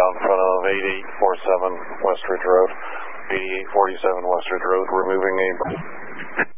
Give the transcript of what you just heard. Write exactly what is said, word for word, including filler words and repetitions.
in front of eighty-eight forty-seven West Ridge Road. eighty-eight forty-seven West Ridge Road, removing a